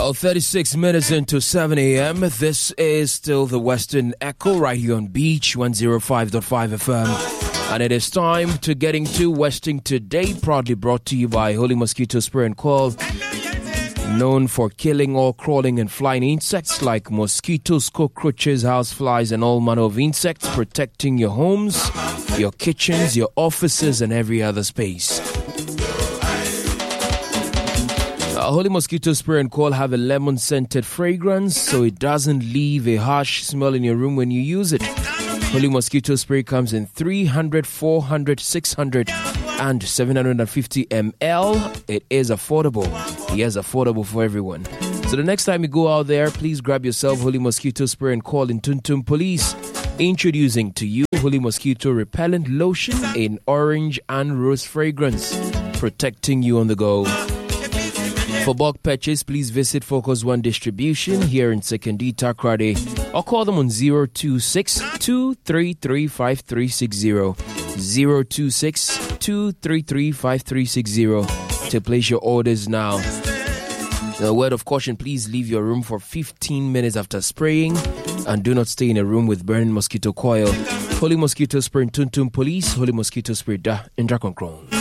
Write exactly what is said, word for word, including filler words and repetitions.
Well, thirty-six minutes into seven a.m. This is still the Western Echo right here on Beach one oh five point five F M. And it is time to get into Westing Today, proudly brought to you by Holy Mosquito Spray and Coil, known for killing all crawling and flying insects like mosquitoes, cockroaches, houseflies, and all manner of insects, protecting your homes, your kitchens, your offices, and every other space. Uh, Holy Mosquito Spray and Coil have a lemon-scented fragrance, so it doesn't leave a harsh smell in your room when you use it. Holy Mosquito Spray comes in three hundred, four hundred, six hundred, and seven hundred fifty milliliters. It is affordable. Yes, affordable for everyone. So the next time you go out there, please grab yourself Holy Mosquito Spray and Coil in Tuntum Police. Introducing to you Holy Mosquito Repellent Lotion in orange and rose fragrance, protecting you on the go. For bulk purchase, please visit Focus One Distribution here in Sekondi, Takoradi, or call them on zero two six, two three three, five three six zero, zero two six, two three three, five three six zero to place your orders now. A word of caution, please leave your room for fifteen minutes after spraying and do not stay in a room with burning mosquito coil. Holy Mosquito Spray in Tuntum Police, Holy Mosquito Spray da in Drakonkron.